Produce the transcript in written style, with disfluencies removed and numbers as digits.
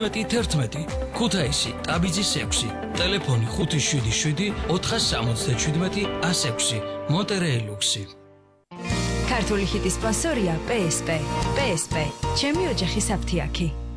11 ქუთაისი ტაბიძის 6 ტელეფონი 577 477 106 მონტერეი ლუქსი ქართული ჰიტის სპონსორია PSP. PSP ჩემი ოჯახის აფთიაქი.